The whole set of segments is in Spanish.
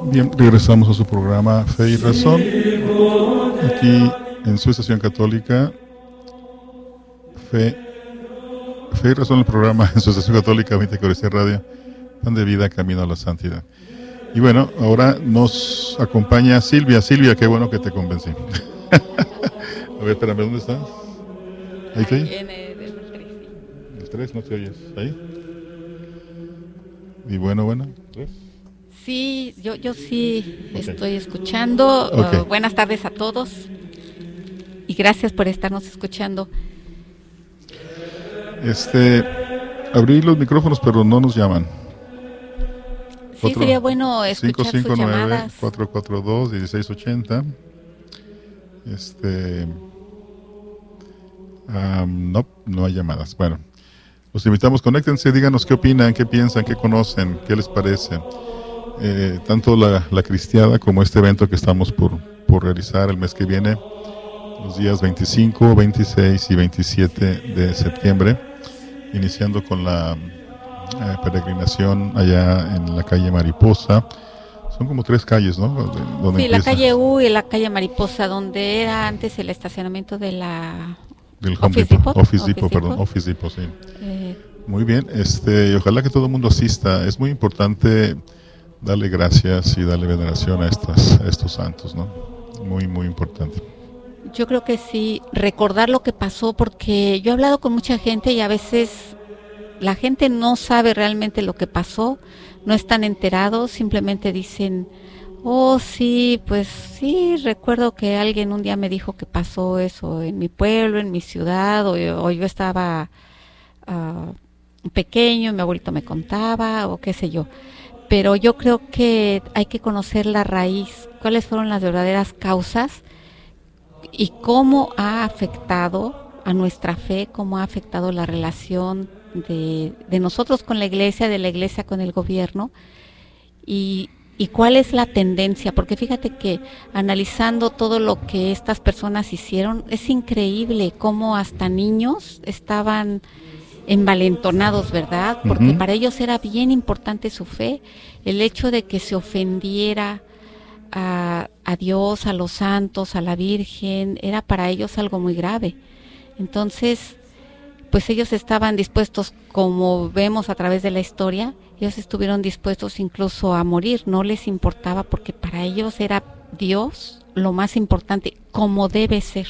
Bien, regresamos a su programa Fe y Razón, aquí en su estación católica, Fe y Razón, el programa en su estación católica, 20 Eucaristía Radio, Pan de Vida, Camino a la Santidad. Y bueno, ahora nos acompaña Silvia. Silvia, qué bueno que te convencí. A ver, espérame, ¿dónde estás? ¿Ahí estoy? En el 3. El 3, ¿no te oyes? ¿Ahí? Y bueno, 3. Sí, yo sí estoy escuchando. Okay. Buenas tardes a todos y gracias por estarnos escuchando. Abrí los micrófonos, pero no nos llaman. Sí, sería bueno escuchar sus llamadas. 559-442-1680. No hay llamadas. Bueno, los invitamos, conéctense, díganos qué opinan, qué piensan, qué conocen, qué les parece. Tanto la cristiada como este evento que estamos por realizar el mes que viene, los días 25, 26 y 27 de septiembre, iniciando con la peregrinación allá en la calle Mariposa. Son como 3 calles, ¿no? Sí, la calle U y la calle Mariposa, donde era antes el estacionamiento de la... Del Office Depot, sí. Muy bien, y ojalá que todo el mundo asista. Es muy importante darle gracias y darle veneración a estos santos, ¿no? Muy, muy importante. Yo creo que sí, recordar lo que pasó, porque yo he hablado con mucha gente y a veces la gente no sabe realmente lo que pasó, no están enterados, simplemente dicen, oh sí, pues sí, recuerdo que alguien un día me dijo que pasó eso en mi pueblo, en mi ciudad, o yo estaba pequeño, mi abuelito me contaba, o qué sé yo. Pero yo creo que hay que conocer la raíz, cuáles fueron las verdaderas causas y cómo ha afectado a nuestra fe, cómo ha afectado la relación de nosotros con la iglesia, de la iglesia con el gobierno, y cuál es la tendencia, porque fíjate que analizando todo lo que estas personas hicieron, es increíble cómo hasta niños estaban envalentonados, ¿verdad? Porque para ellos era bien importante su fe, el hecho de que se ofendiera a Dios, a los santos, a la Virgen, era para ellos algo muy grave. Entonces, pues ellos estaban dispuestos, como vemos a través de la historia, ellos estuvieron dispuestos incluso a morir, no les importaba, porque para ellos era Dios lo más importante, como debe ser.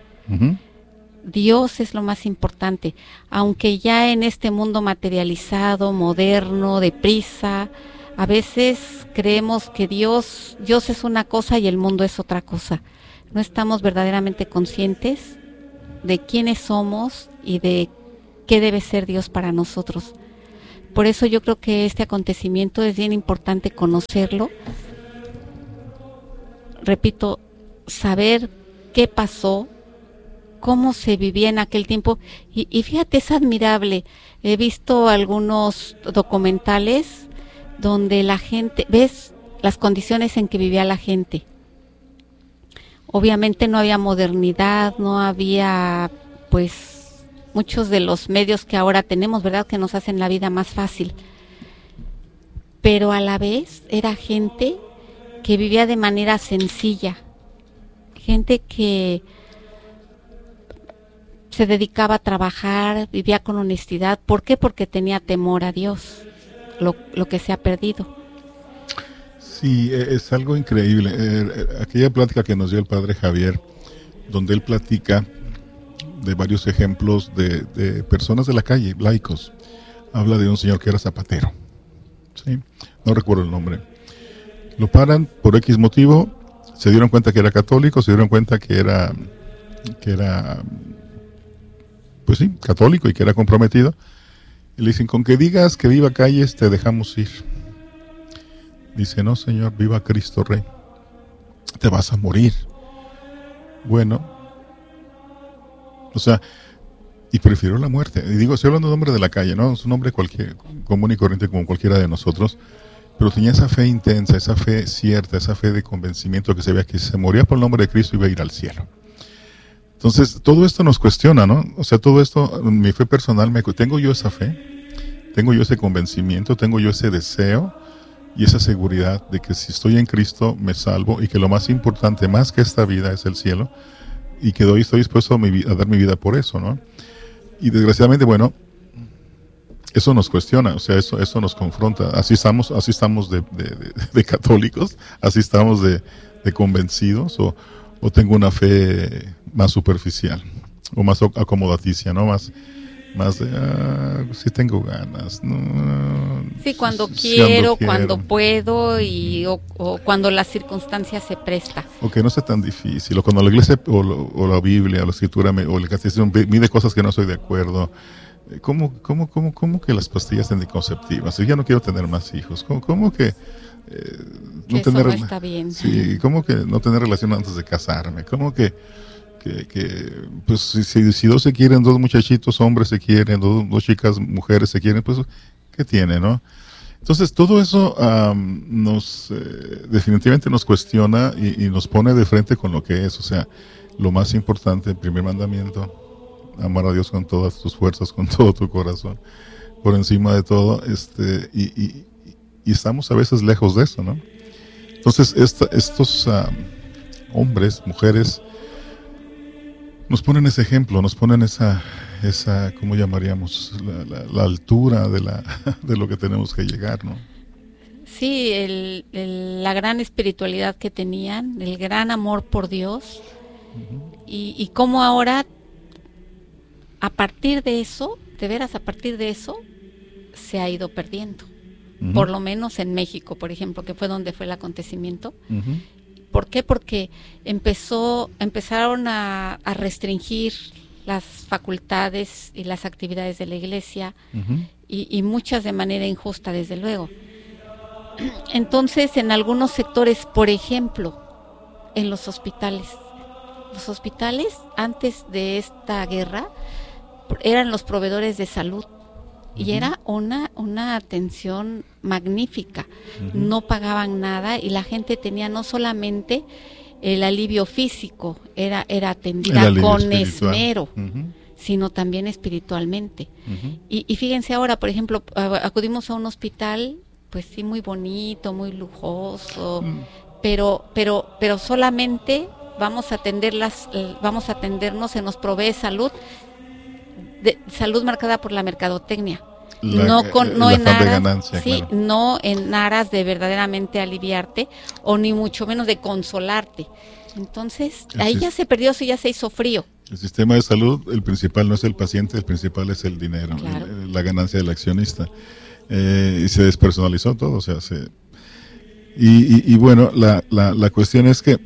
Dios es lo más importante, aunque ya en este mundo materializado, moderno, deprisa, a veces creemos que Dios es una cosa y el mundo es otra cosa. No estamos verdaderamente conscientes de quiénes somos y de qué debe ser Dios para nosotros. Por eso yo creo que este acontecimiento es bien importante conocerlo. Repito, saber qué pasó, cómo se vivía en aquel tiempo. Y fíjate, es admirable. He visto algunos documentales donde la gente, ves las condiciones en que vivía la gente. Obviamente no había modernidad, no había pues muchos de los medios que ahora tenemos, ¿verdad?, que nos hacen la vida más fácil. Pero a la vez era gente que vivía de manera sencilla, gente que se dedicaba a trabajar, vivía con honestidad. ¿Por qué? Porque tenía temor a Dios, lo que se ha perdido. Sí, es algo increíble. Aquella plática que nos dio el padre Javier, donde él platica de varios ejemplos de personas de la calle, laicos. Habla de un señor que era zapatero, ¿sí? No recuerdo el nombre. Lo paran por X motivo, se dieron cuenta que era católico, se dieron cuenta que era pues sí, católico y que era comprometido. Y le dicen, con que digas que viva calles, te dejamos ir. Dice, no señor, viva Cristo Rey, te vas a morir. Bueno, o sea, y prefirió la muerte. Y digo, estoy hablando de un hombre de la calle, ¿no? Es un hombre común y corriente como cualquiera de nosotros, pero tenía esa fe intensa, esa fe cierta, esa fe de convencimiento que se veía que si se moría por el nombre de Cristo iba a ir al cielo. Entonces, todo esto nos cuestiona, ¿no? O sea, todo esto, mi fe personal, ¿tengo yo esa fe? ¿Tengo yo ese convencimiento? ¿Tengo yo ese deseo y esa seguridad de que si estoy en Cristo me salvo y que lo más importante, más que esta vida, es el cielo, y que estoy dispuesto a dar mi vida por eso, ¿no? Y desgraciadamente, bueno, eso nos cuestiona, o sea, eso nos confronta. Así estamos de católicos, así estamos de convencidos, o tengo una fe más superficial, o más acomodaticia, ¿no? Más de, sí tengo ganas, ¿no? Sí, cuando quiero, cuando puedo, o cuando la circunstancia se presta. O que no sea tan difícil, o cuando la iglesia, o la Biblia, o la escritura, o el catecismo mide cosas que no estoy de acuerdo. ¿Cómo que las pastillas anticonceptivas? Yo ya no quiero tener más hijos. ¿Cómo que no tener, eso no está bien? Sí, ¿cómo que no tener relación antes de casarme? ¿Cómo que pues si dos se quieren, dos muchachitos hombres se quieren, dos chicas mujeres se quieren, pues ¿qué tiene, no? Entonces todo eso definitivamente nos cuestiona y nos pone de frente con lo que es, o sea, lo más importante, el primer mandamiento: amar a Dios con todas tus fuerzas, con todo tu corazón, por encima de todo, y estamos a veces lejos de eso, ¿no? Entonces estos hombres, mujeres, nos ponen ese ejemplo, nos ponen esa ¿cómo llamaríamos? La altura de lo que tenemos que llegar, ¿no? Sí, la gran espiritualidad que tenían, el gran amor por Dios, y cómo ahora, a partir de eso, de veras, a partir de eso, se ha ido perdiendo. Por lo menos en México, por ejemplo, que fue donde fue el acontecimiento. ¿Por qué? Porque empezaron a restringir las facultades y las actividades de la iglesia, y muchas de manera injusta, desde luego. Entonces, en algunos sectores, por ejemplo, en los hospitales antes de esta guerra eran los proveedores de salud, y era una atención magnífica. No pagaban nada y la gente tenía no solamente el alivio físico, era atendida con esmero, sino también espiritualmente. Y fíjense ahora, por ejemplo, acudimos a un hospital, pues sí, muy bonito, muy lujoso, pero solamente vamos a atendernos, se nos provee salud marcada por la mercadotecnia, no en aras de ganancia, sí, claro. No en aras de verdaderamente aliviarte, o ni mucho menos de consolarte. Entonces ahí ya se perdió, ya se hizo frío. El sistema de salud, el principal no es el paciente, el principal es el dinero, claro. La ganancia del accionista, y se despersonalizó todo, o sea, y bueno, la cuestión es que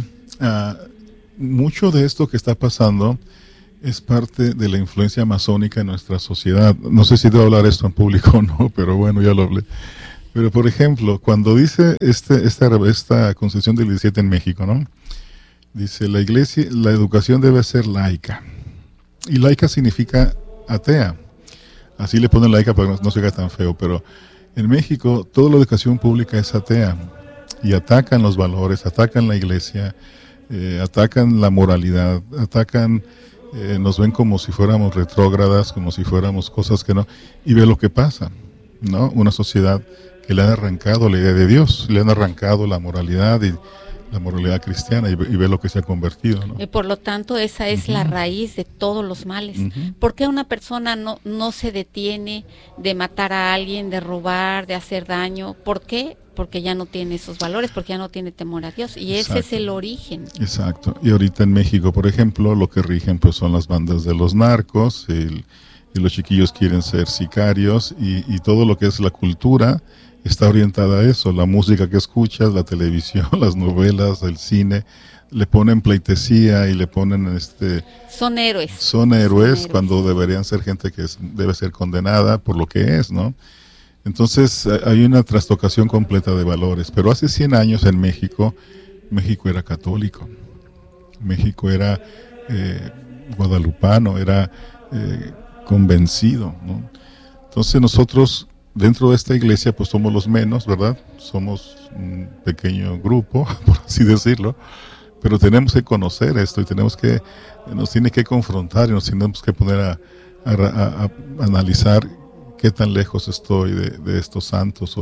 mucho de esto que está pasando es parte de la influencia masónica en nuestra sociedad. No sé si debo hablar esto en público o no, pero bueno, ya lo hablé. Pero por ejemplo, cuando dice esta Constitución del 17 en México, ¿no? Dice, la iglesia, la educación debe ser laica. Y laica significa atea. Así le ponen laica para que no se haga tan feo, pero en México toda la educación pública es atea. Y atacan los valores, atacan la iglesia, atacan la moralidad, atacan... nos ven como si fuéramos retrógradas, como si fuéramos cosas que no, y ve lo que pasa, ¿no? Una sociedad que le han arrancado la idea de Dios, le han arrancado la moralidad y la moralidad cristiana, y ve lo que se ha convertido, ¿no? Y por lo tanto esa es la raíz de todos los males. ¿Por qué una persona no se detiene de matar a alguien, de robar, de hacer daño? ¿Por qué? Porque ya no tiene esos valores, porque ya no tiene temor a Dios, y ese es el origen. Exacto. Y ahorita en México, por ejemplo, lo que rigen pues son las bandas de los narcos, y los chiquillos quieren ser sicarios, y todo lo que es la cultura está orientada a eso. La música que escuchas, la televisión, las novelas, el cine, le ponen pleitesía y le ponen Son héroes. Son héroes cuando deberían ser gente que debe ser condenada por lo que es, ¿no? Entonces hay una trastocación completa de valores. Pero hace 100 años en México era católico. México era guadalupano, era convencido, ¿no? Entonces nosotros dentro de esta iglesia pues somos los menos, ¿verdad? Somos un pequeño grupo, por así decirlo, pero tenemos que conocer esto y nos tiene que confrontar, y nos tenemos que poner a analizar qué tan lejos estoy de estos santos, o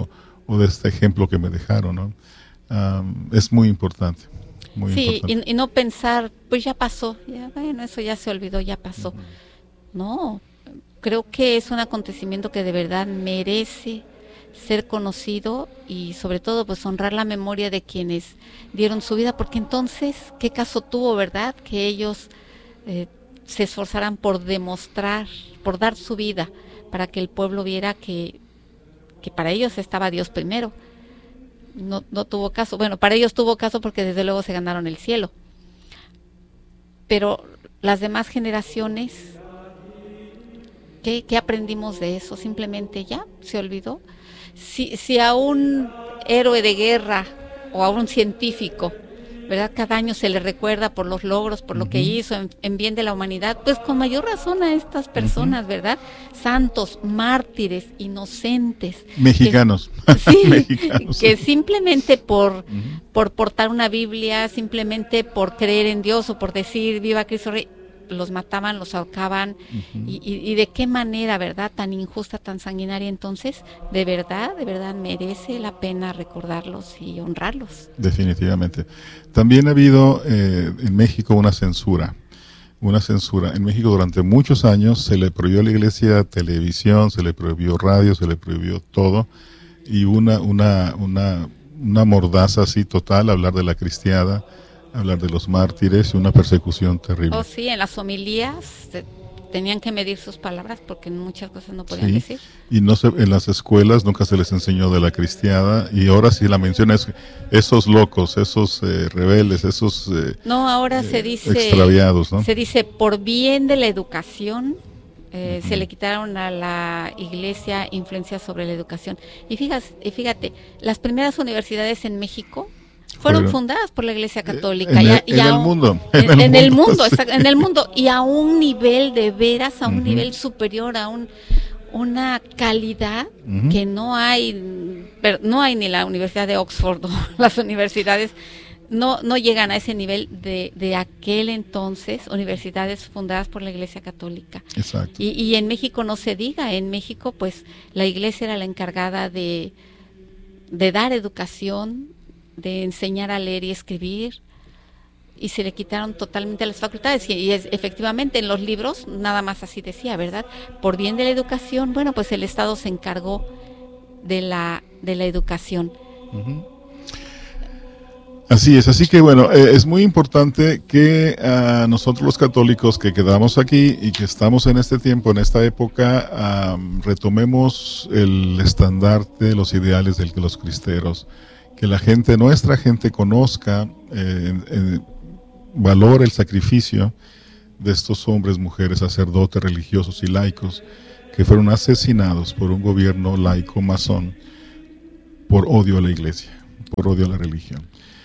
o de este ejemplo que me dejaron, ¿no? Es muy importante. Muy sí, importante. y no pensar, pues ya pasó, ya, bueno, eso ya se olvidó, ya pasó. Uh-huh. No, creo que es un acontecimiento que de verdad merece ser conocido y sobre todo pues honrar la memoria de quienes dieron su vida, porque entonces, ¿qué caso tuvo, verdad? Que ellos se esforzaran por demostrar, por dar su vida, para que el pueblo viera que para ellos estaba Dios primero. No tuvo caso. Bueno, para ellos tuvo caso porque desde luego se ganaron el cielo. Pero las demás generaciones, ¿qué aprendimos de eso? Simplemente ya se olvidó. Si a un héroe de guerra o a un científico, ¿verdad? Cada año se le recuerda por los logros, por lo que hizo en bien de la humanidad, pues con mayor razón a estas personas, ¿verdad? Santos, mártires, inocentes. Mexicanos. Sí, mexicanos. Que simplemente por portar una Biblia, simplemente por creer en Dios o por decir viva Cristo Rey, los mataban, los ahorcaban, y de qué manera, ¿verdad? Tan injusta, tan sanguinaria. Entonces, de verdad merece la pena recordarlos y honrarlos. Definitivamente. También ha habido en México una censura. En México durante muchos años se le prohibió a la iglesia televisión, se le prohibió radio, se le prohibió todo, y una mordaza así total, hablar de la cristiada, hablar de los mártires, y una persecución terrible. Oh, sí, en las homilías tenían que medir sus palabras porque muchas cosas no podían decir. Y en las escuelas nunca se les enseñó de la cristiada, y ahora sí la menciona esos locos, esos rebeldes, esos no, ahora se dice extraviados, ¿no? Se dice por bien de la educación. Se le quitaron a la iglesia influencia sobre la educación. Y fíjate, las primeras universidades en México fueron fundadas por la Iglesia Católica. En el mundo. En el mundo. Y a un nivel de veras, a un nivel superior, a una calidad que no hay ni la Universidad de Oxford, las universidades no llegan a ese nivel de aquel entonces, universidades fundadas por la Iglesia Católica. Exacto. Y en México no se diga, en México pues la Iglesia era la encargada de dar educación, de enseñar a leer y escribir, y se le quitaron totalmente las facultades, y efectivamente en los libros nada más así decía, ¿verdad? Por bien de la educación, bueno, pues el Estado se encargó de la educación. Así es, así que bueno, es muy importante que nosotros los católicos que quedamos aquí y que estamos en este tiempo, en esta época, retomemos el estandarte, los ideales de los cristeros, que la gente, nuestra gente, conozca, valore el sacrificio de estos hombres, mujeres, sacerdotes, religiosos y laicos que fueron asesinados por un gobierno laico masón por odio a la iglesia, por odio a la religión.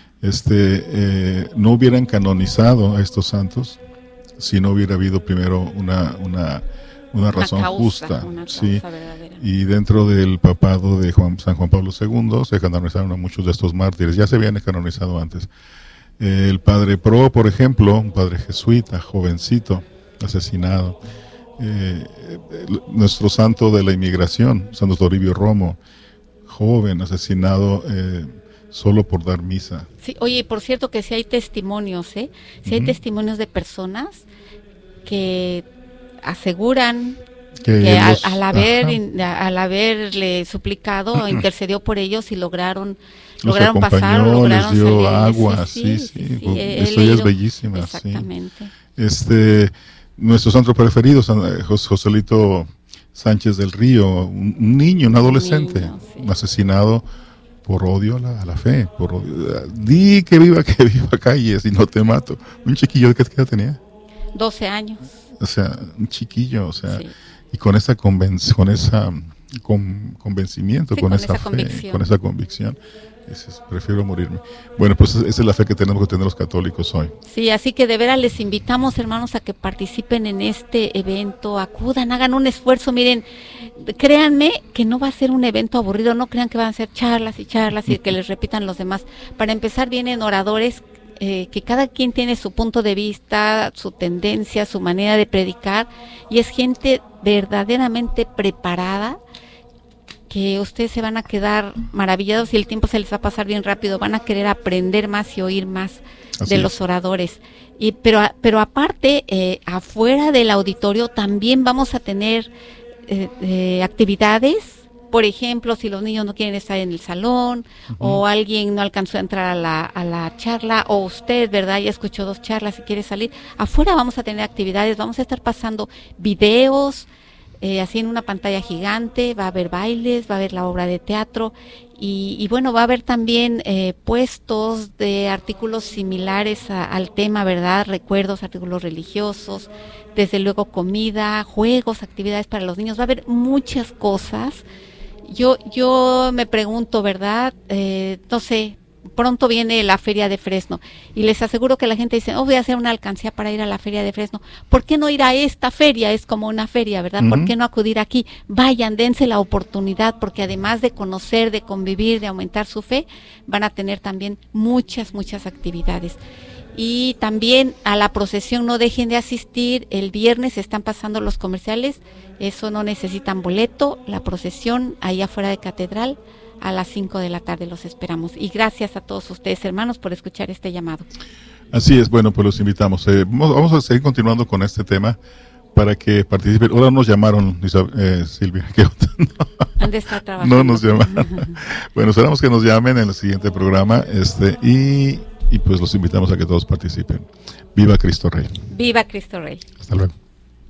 No hubieran canonizado a estos santos si no hubiera habido primero una razón justa, sí. Y dentro del papado de San Juan Pablo II se canonizaron a muchos de estos mártires, ya se habían canonizado antes. El padre Pro, por ejemplo, un padre jesuita, jovencito, asesinado. Nuestro santo de la inmigración, Santo Toribio Romo, joven, asesinado solo por dar misa. Sí, oye, por cierto que sí hay testimonios, hay testimonios de personas que aseguran que al haberle suplicado, intercedió por ellos y lograron pasar, lograron dio salir. agua, sí. Esto ya es bellísima. Exactamente. Sí. Nuestro santo preferido, Joselito Sánchez del Río, un niño, un adolescente, asesinado por odio a la fe, por odio. Di que viva Calles y no te mato. Un chiquillo, ¿qué edad tenía? 12 años. O sea, un chiquillo, y con esa convencimiento, con esa fe, con esa convicción, prefiero morirme. Bueno, pues esa es la fe que tenemos que tener los católicos hoy. Sí, así que de veras les invitamos, hermanos, a que participen en este evento, acudan, hagan un esfuerzo. Miren, créanme que no va a ser un evento aburrido, no crean que van a ser charlas y que les repitan los demás. Para empezar, vienen oradores que cada quien tiene su punto de vista, su tendencia, su manera de predicar, y es gente verdaderamente preparada que ustedes se van a quedar maravillados y el tiempo se les va a pasar bien rápido, van a querer aprender más y oír más de los oradores. Pero aparte, afuera del auditorio también vamos a tener actividades. Por ejemplo, si los niños no quieren estar en el salón, o alguien no alcanzó a entrar a la charla, o usted, ¿verdad?, ya escuchó 2 charlas y quiere salir, afuera vamos a tener actividades, vamos a estar pasando videos, así en una pantalla gigante, va a haber bailes, va a haber la obra de teatro, y bueno, va a haber también puestos de artículos similares al tema, ¿verdad?, recuerdos, artículos religiosos, desde luego comida, juegos, actividades para los niños, va a haber muchas cosas. Yo me pregunto, ¿verdad? No sé, pronto viene la Feria de Fresno y les aseguro que la gente dice, voy a hacer una alcancía para ir a la Feria de Fresno. ¿Por qué no ir a esta feria? Es como una feria, ¿verdad? ¿Por qué no acudir aquí? Vayan, dense la oportunidad, porque además de conocer, de convivir, de aumentar su fe, van a tener también muchas actividades. Y también a la procesión no dejen de asistir, el viernes están pasando los comerciales, eso no necesitan boleto, la procesión ahí afuera de Catedral a las 5 de la tarde los esperamos. Y gracias a todos ustedes, hermanos, por escuchar este llamado. Así es, bueno, pues los invitamos. Vamos a seguir continuando con este tema para que participen. Ahora nos llamaron, Silvia, ¿qué onda? ¿Dónde está trabajando? No nos llamaron. Bueno, esperamos que nos llamen en el siguiente programa, y pues los invitamos a que todos participen. ¡Viva Cristo Rey! ¡Viva Cristo Rey! Hasta luego.